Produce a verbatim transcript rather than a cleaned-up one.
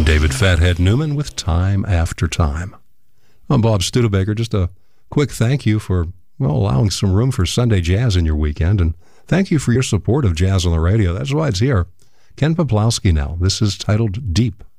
David Fathead Newman with Time After Time. I'm Bob Studebaker. Just a quick thank you for, well, allowing some room for Sunday jazz in your weekend, and thank you for your support of Jazz on the Radio. That's why it's here. Ken Peplowski now. This is titled Deep.